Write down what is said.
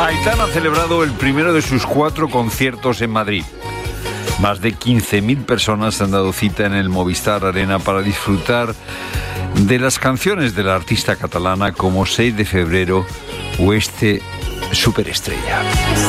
Aitana ha celebrado el primero de sus 4 conciertos en Madrid. Más de 15.000 personas han dado cita en el Movistar Arena para disfrutar de las canciones de la artista catalana como 6 de febrero o este Superestrella.